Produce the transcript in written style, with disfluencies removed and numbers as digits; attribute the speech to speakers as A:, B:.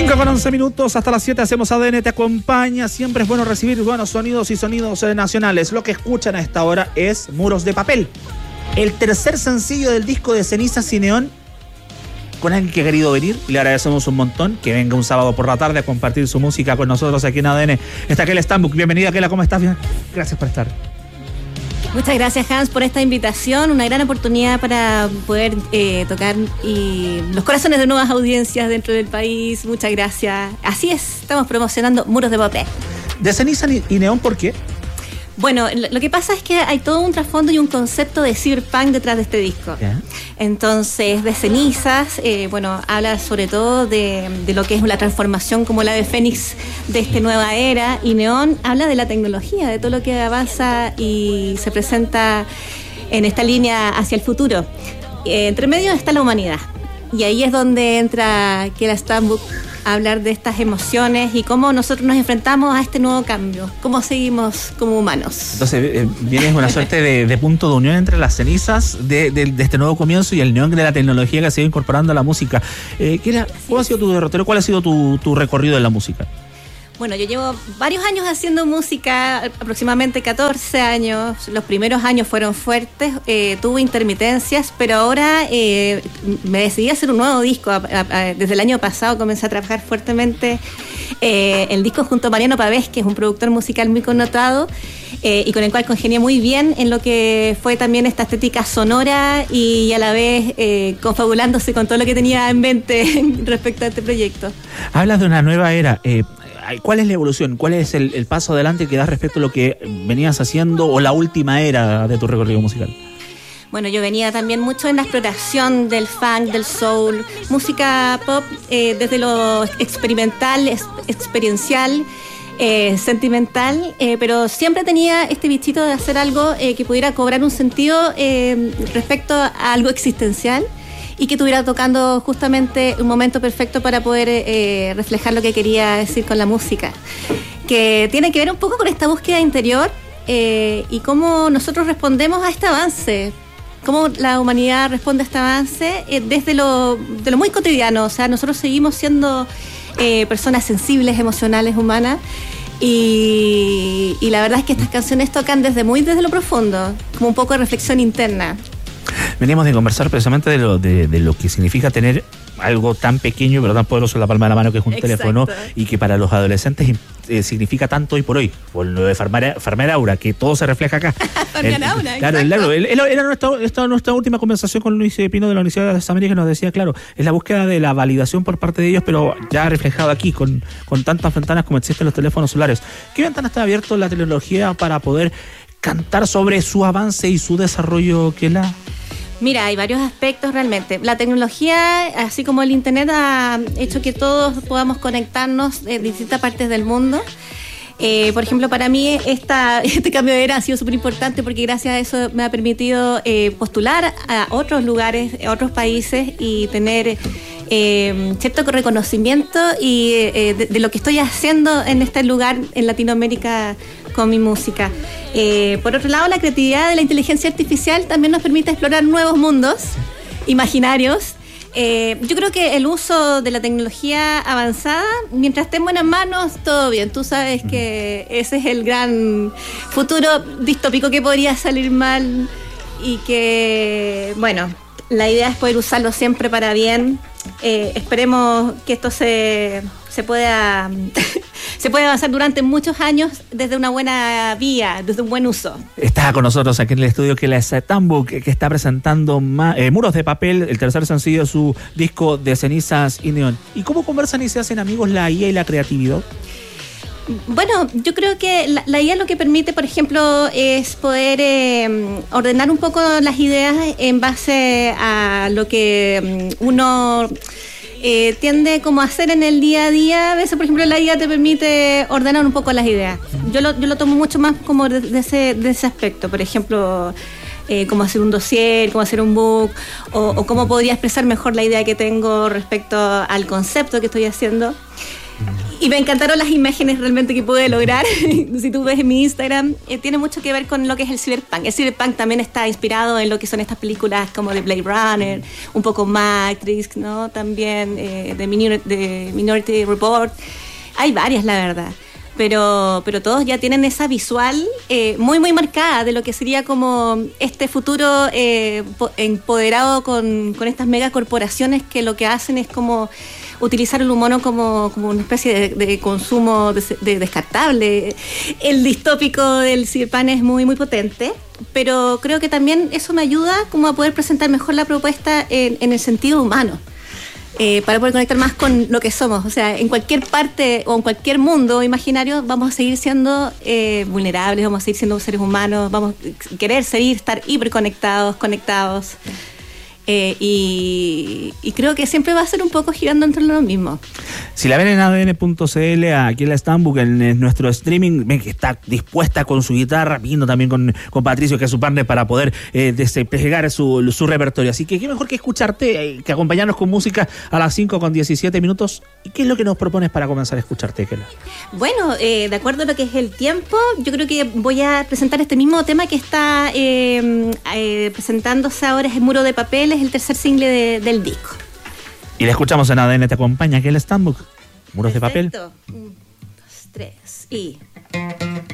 A: 5:11 hasta las 7 hacemos ADN, te acompaña. Siempre es bueno recibir buenos sonidos y sonidos nacionales. Lo que escuchan a esta hora es Muros de Papel, el tercer sencillo del disco de Cenizas y Neón, con alguien que ha querido venir. Le agradecemos un montón que venga un sábado por la tarde a compartir su música con nosotros aquí en ADN. Está Kela Stambuk. Bienvenida, Kela, ¿cómo estás? Gracias por estar.
B: Muchas gracias, Hans, por esta invitación. Una gran oportunidad para poder tocar los corazones de nuevas audiencias dentro del país. Muchas gracias. Así es, estamos promocionando Muros de Papel.
A: De Ceniza y Neón, ¿por qué?
B: Bueno, lo que pasa es que hay todo un trasfondo y un concepto de cyberpunk detrás de este disco. ¿Yeah? Entonces, de Cenizas, habla sobre todo de lo que es la transformación como la de Fénix de esta nueva era, y Neón habla de la tecnología, de todo lo que avanza y se presenta en esta línea hacia el futuro. Entre medio está la humanidad, y ahí es donde entra Kela Stambuk a hablar de estas emociones y cómo nosotros nos enfrentamos a este nuevo cambio, cómo seguimos como humanos.
A: Entonces viene una suerte de punto de unión entre las cenizas de este nuevo comienzo y el neón de la tecnología que se va incorporando a la música. ¿Cuál ha sido tu derrotero? ¿Cuál ha sido tu recorrido en la música?
B: Bueno, yo llevo varios años haciendo música, aproximadamente 14 años. Los primeros años fueron fuertes, tuve intermitencias, pero ahora me decidí a hacer un nuevo disco. Desde el año pasado comencé a trabajar fuertemente el disco junto a Mariano Pavés, que es un productor musical muy connotado y con el cual congenié muy bien en lo que fue también esta estética sonora y a la vez confabulándose con todo lo que tenía en mente respecto a este proyecto.
A: Hablas de una nueva era. ¿Cuál es la evolución? ¿Cuál es el paso adelante que das respecto a lo que venías haciendo o la última era de tu recorrido musical?
B: Bueno, yo venía también mucho en la exploración del funk, del soul, música pop, desde lo experimental, experiencial, sentimental, pero siempre tenía este bichito de hacer algo que pudiera cobrar un sentido respecto a algo existencial, y que estuviera tocando justamente un momento perfecto para poder reflejar lo que quería decir con la música, que tiene que ver un poco con esta búsqueda interior y cómo nosotros respondemos a este avance, cómo la humanidad responde a este avance desde lo muy cotidiano. O sea, nosotros seguimos siendo personas sensibles, emocionales, humanas, y la verdad es que estas canciones tocan desde lo profundo, como un poco de reflexión interna.
A: Venimos de conversar precisamente de lo que significa tener algo tan pequeño pero tan poderoso en la palma de la mano, que es un teléfono, y que para los adolescentes significa tanto hoy por hoy. Por lo de Farmer Aura, que todo se refleja acá. Claro, era nuestra última conversación con Luis Pino de la Universidad de las Américas, que nos decía, claro, es la búsqueda de la validación por parte de ellos, pero ya reflejado aquí, con tantas ventanas como existen los teléfonos celulares. ¿Qué ventana está abierta la tecnología para poder cantar sobre su avance y su desarrollo, Kela?
B: Mira, hay varios aspectos realmente. La tecnología, así como el internet, ha hecho que todos podamos conectarnos en distintas partes del mundo. Por ejemplo, para mí este cambio de era ha sido súper importante, porque gracias a eso me ha permitido postular a otros lugares, a otros países, y tener cierto reconocimiento y de lo que estoy haciendo en este lugar en Latinoamérica con mi música. Por otro lado, la creatividad de la inteligencia artificial también nos permite explorar nuevos mundos imaginarios. Yo creo que el uso de la tecnología avanzada, mientras esté en buenas manos, todo bien. Tú sabes que ese es el gran futuro distópico que podría salir mal, y que, bueno, la idea es poder usarlo siempre para bien. Esperemos que esto se pueda avanzar durante muchos años desde una buena vía, desde un buen uso. Está
A: con nosotros aquí en el estudio Kela Stambuk, que está presentando Muros de Papel, el tercer sencillo de su disco de Cenizas y Neón. ¿Y cómo conversan y se hacen amigos la IA y la creatividad?
B: Bueno, yo creo que la IA lo que permite, por ejemplo, es poder ordenar un poco las ideas en base a lo que uno tiende como a hacer en el día a día. A veces, por ejemplo, la IA te permite ordenar un poco las ideas. Yo lo tomo mucho más como de ese aspecto. Por ejemplo, cómo hacer un dossier, cómo hacer un book, o cómo podría expresar mejor la idea que tengo respecto al concepto que estoy haciendo. Y me encantaron las imágenes realmente que pude lograr. Si tú ves en mi Instagram, tiene mucho que ver con lo que es el cyberpunk. El cyberpunk también está inspirado en lo que son estas películas como de Blade Runner, un poco Matrix, ¿no? También de Minority Report. Hay varias, la verdad. Pero todos ya tienen esa visual muy, muy marcada de lo que sería como este futuro empoderado con estas megacorporaciones que lo que hacen es como utilizar el humano como una especie de consumo descartable. El distópico del cyberpunk es muy, muy potente, pero creo que también eso me ayuda como a poder presentar mejor la propuesta en el sentido humano. Para poder conectar más con lo que somos. O sea, en cualquier parte o en cualquier mundo imaginario vamos a seguir siendo vulnerables, vamos a seguir siendo seres humanos, vamos a querer seguir, estar hiperconectados, conectados. Y creo que siempre va a ser un poco girando entre lo mismo.
A: Si la ven en ADN.cl, aquí en la Stambuk, en nuestro streaming, ven que está dispuesta con su guitarra, vino también con Patricio, que es su partner, para poder desplegar su repertorio. Así que qué mejor que escucharte, que acompañarnos con música a las 5:17. ¿Y qué es lo que nos propones para comenzar a escucharte, Kela?
B: Bueno, de acuerdo a lo que es el tiempo, yo creo que voy a presentar este mismo tema que está presentándose ahora, es El Muro de Papel, es el tercer single del disco.
A: Y le escuchamos en ADN Te Acompaña, aquí en el Stambuk. Muros de Papel.
B: 1, 2, 3 y...